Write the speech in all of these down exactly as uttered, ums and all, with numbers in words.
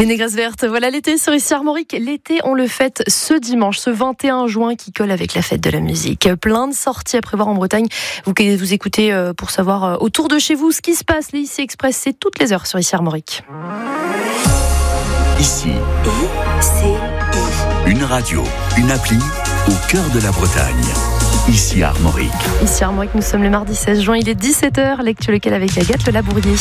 Les négresses vertes, voilà l'été sur ici Armorique. L'été, on le fête ce dimanche, ce vingt et un juin qui colle avec la fête de la musique. Plein de sorties à prévoir en Bretagne. Vous, vous écoutez pour savoir autour de chez vous ce qui se passe. Les I C Express, c'est toutes les heures sur ici Armorique. Ici, I C I. Une radio, une appli au cœur de la Bretagne. Ici Armorique. Ici Armorique, nous sommes le mardi seize juin, il est dix-sept heures, lecture locale avec Agathe Le Labourier.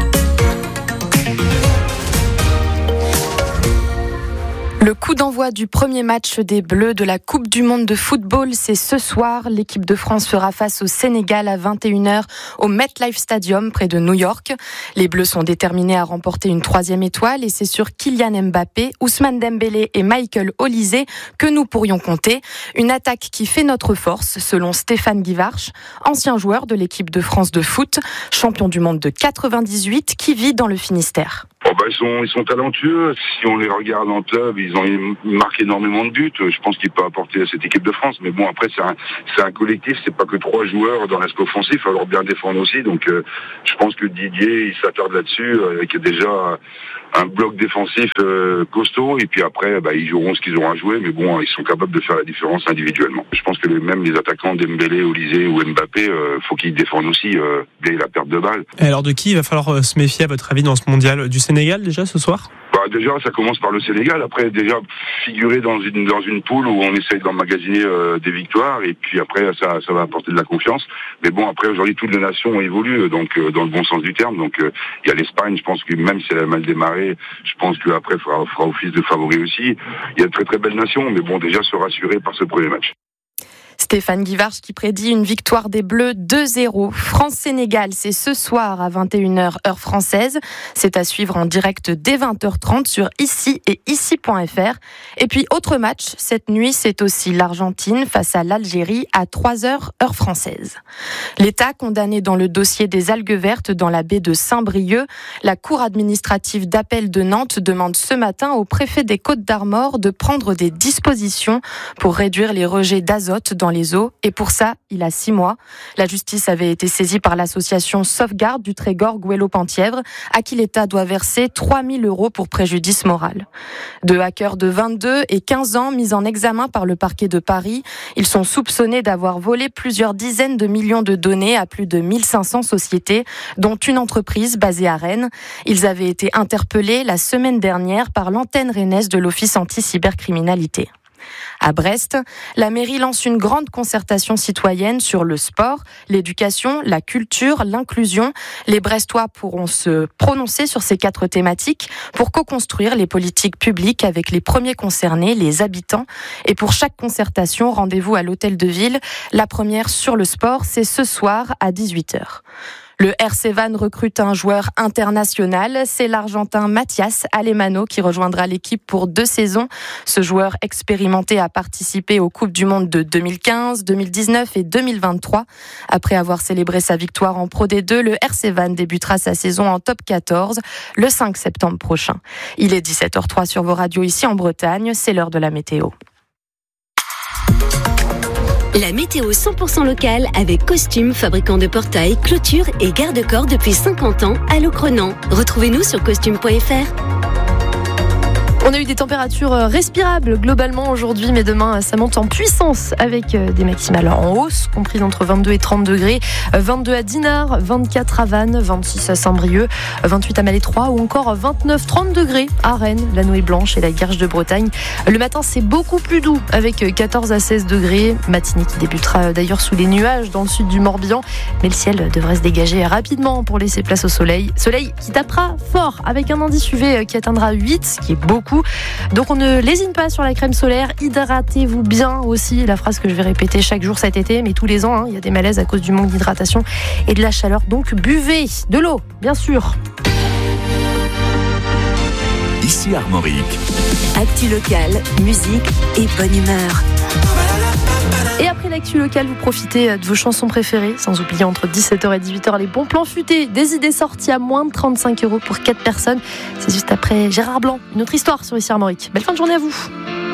Le coup d'envoi du premier match des Bleus de la Coupe du Monde de football, c'est ce soir. L'équipe de France fera face au Sénégal à vingt et une heures au MetLife Stadium près de New York. Les Bleus sont déterminés à remporter une troisième étoile et c'est sur Kylian Mbappé, Ousmane Dembélé et Michael Olise que nous pourrions compter. Une attaque qui fait notre force, selon Stéphane Guivarch, ancien joueur de l'équipe de France de foot, champion du monde de quatre-vingt-dix-huit, qui vit dans le Finistère. Oh bah ils sont ils sont talentueux. Si on les regarde en club, ils ont marqué énormément de buts. Je pense qu'ils peuvent apporter à cette équipe de France. Mais bon, après c'est un c'est un collectif. C'est pas que trois joueurs dans l'aspect offensif. Il va falloir bien défendre aussi. Donc euh, je pense que Didier il s'attarde là-dessus avec déjà un bloc défensif euh, costaud. Et puis après, bah, ils joueront ce qu'ils auront à jouer. Mais bon, ils sont capables de faire la différence individuellement. Je pense que les, même les attaquants Dembélé, Olise ou Mbappé, euh, faut qu'ils défendent aussi euh, dès la perte de balle. Et alors de qui il va falloir euh, se méfier à votre avis dans ce mondial? Du Sénégal déjà ce soir? Bah déjà ça commence par le Sénégal, après déjà figurer dans une dans une poule où on essaye d'emmagasiner euh, des victoires et puis après ça ça va apporter de la confiance. Mais bon après aujourd'hui toutes les nations évoluent donc euh, dans le bon sens du terme. Donc il euh, y a l'Espagne, je pense que même si elle a mal démarré, je pense qu'après fera fera office de favori aussi. Il y a de très très belles nations, mais bon déjà se rassurer par ce premier match. Stéphane Guivarch qui prédit une victoire des Bleus deux zéro. France-Sénégal, c'est ce soir à vingt et une heures heure française. C'est à suivre en direct dès vingt heures trente sur ici et ici point f r. Et puis autre match, cette nuit, c'est aussi l'Argentine face à l'Algérie à trois heures heure française. L'État condamné dans le dossier des algues vertes dans la baie de Saint-Brieuc. La Cour administrative d'appel de Nantes demande ce matin au préfet des Côtes-d'Armor de prendre des dispositions pour réduire les rejets d'azote dans les eaux, et pour ça, il a six mois. La justice avait été saisie par l'association Sauvegarde du Trégor Guélo-Penthièvre, à qui l'État doit verser trois mille euros pour préjudice moral. Deux hackers de vingt-deux et quinze ans mis en examen par le parquet de Paris. Ils sont soupçonnés d'avoir volé plusieurs dizaines de millions de données à plus de mille cinq cents sociétés, dont une entreprise basée à Rennes. Ils avaient été interpellés la semaine dernière par l'antenne rennaise de l'Office anti-cybercriminalité. À Brest, la mairie lance une grande concertation citoyenne sur le sport, l'éducation, la culture, l'inclusion. Les Brestois pourront se prononcer sur ces quatre thématiques pour co-construire les politiques publiques avec les premiers concernés, les habitants. Et pour chaque concertation, rendez-vous à l'hôtel de ville. La première sur le sport, c'est ce soir à dix-huit heures. Le R C Vannes recrute un joueur international. C'est l'Argentin Mathias Alemano qui rejoindra l'équipe pour deux saisons. Ce joueur expérimenté a participé aux Coupes du Monde de deux mille quinze, deux mille dix-neuf et deux mille vingt-trois. Après avoir célébré sa victoire en Pro D deux, le R C Vannes débutera sa saison en Top quatorze le cinq septembre prochain. Il est dix-sept heures zéro trois sur vos radios ici en Bretagne. C'est l'heure de la météo. La météo cent pour cent locale avec Costume, fabricant de portails, clôtures et garde-corps depuis cinquante ans à Locronan. Retrouvez-nous sur costume point f r. On a eu des températures respirables globalement aujourd'hui, mais demain ça monte en puissance avec des maximales en hausse, comprises entre vingt-deux et trente degrés. vingt-deux à Dinard, vingt-quatre à Vannes, vingt-six à Saint-Brieuc, vingt-huit à Malétroit ou encore vingt-neuf trente degrés à Rennes, la Nouée Blanche et la Guerche de Bretagne. Le matin c'est beaucoup plus doux avec quatorze à seize degrés. Matinée qui débutera d'ailleurs sous les nuages dans le sud du Morbihan, mais le ciel devrait se dégager rapidement pour laisser place au soleil. Soleil qui tapera fort avec un indice U V qui atteindra huit, ce qui est beaucoup. Donc on ne lésine pas sur la crème solaire, hydratez-vous bien aussi, la phrase que je vais répéter chaque jour cet été, mais tous les ans, hein, il y a des malaises à cause du manque d'hydratation et de la chaleur, donc buvez de l'eau, bien sûr. Ici Armorique. Actu locale, musique et bonne humeur. Et après l'actu locale, vous profitez de vos chansons préférées, sans oublier entre dix-sept heures et dix-huit heures les bons plans futés, des idées sorties à moins de trente-cinq euros pour quatre personnes. C'est juste après Gérard Blanc, une autre histoire sur Ici Armorique. Belle fin de journée à vous.